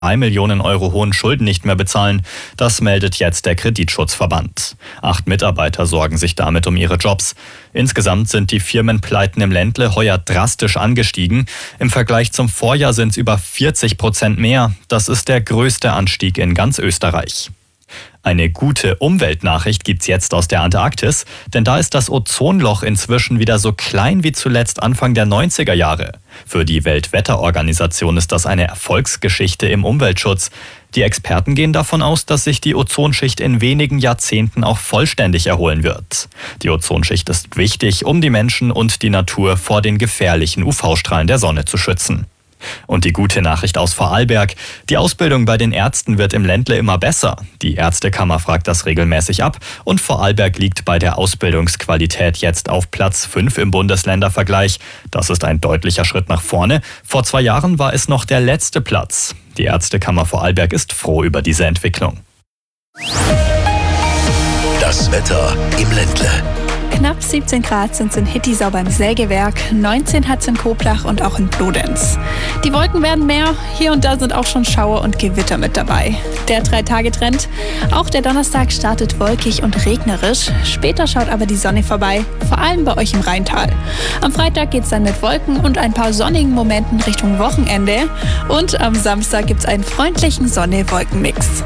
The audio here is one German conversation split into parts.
3 Millionen Euro hohen Schulden nicht mehr bezahlen. Das meldet jetzt der Kreditschutzverband. 8 Mitarbeiter sorgen sich damit um ihre Jobs. Insgesamt sind die Firmenpleiten im Ländle heuer drastisch angestiegen. Im Vergleich zum Vorjahr sind es über 40% mehr. Das ist der größte Anstieg in ganz Österreich. Eine gute Umweltnachricht gibt's jetzt aus der Antarktis, denn da ist das Ozonloch inzwischen wieder so klein wie zuletzt Anfang der 90er Jahre. Für die Weltwetterorganisation ist das eine Erfolgsgeschichte im Umweltschutz. Die Experten gehen davon aus, dass sich die Ozonschicht in wenigen Jahrzehnten auch vollständig erholen wird. Die Ozonschicht ist wichtig, um die Menschen und die Natur vor den gefährlichen UV-Strahlen der Sonne zu schützen. Und die gute Nachricht aus Vorarlberg: Die Ausbildung bei den Ärzten wird im Ländle immer besser. Die Ärztekammer fragt das regelmäßig ab und Vorarlberg liegt bei der Ausbildungsqualität jetzt auf Platz 5 im Bundesländervergleich. Das ist ein deutlicher Schritt nach vorne. Vor 2 Jahren war es noch der letzte Platz. Die Ärztekammer Vorarlberg ist froh über diese Entwicklung. Das Wetter im Ländle. Knapp 17 Grad sind es in Hittisau beim Sägewerk, 19 hat es in Koblach und auch in Bludenz. Die Wolken werden mehr, hier und da sind auch schon Schauer und Gewitter mit dabei. Der 3-Tage-Trend: auch der Donnerstag startet wolkig und regnerisch, später schaut aber die Sonne vorbei, vor allem bei euch im Rheintal. Am Freitag geht es dann mit Wolken und ein paar sonnigen Momenten Richtung Wochenende und am Samstag gibt es einen freundlichen Sonne-Wolken-Mix.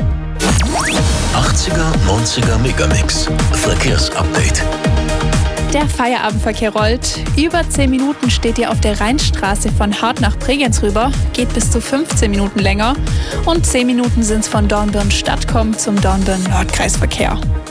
80er, 90er Megamix. Verkehrsupdate. Der Feierabendverkehr rollt. Über 10 Minuten steht ihr auf der Rheinstraße von Hart nach Bregenz rüber, geht bis zu 15 Minuten länger. Und 10 Minuten sind es von Dornbirn Stadtkom zum Dornbirn Nordkreisverkehr.